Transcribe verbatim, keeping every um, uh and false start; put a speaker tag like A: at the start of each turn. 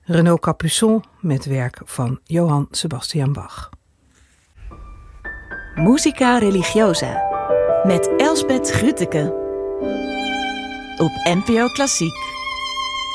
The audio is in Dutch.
A: Renaud Capuçon met werk van Johann Sebastian Bach.
B: Musica Religiosa met Elsbeth Grütke op N P O Klassiek.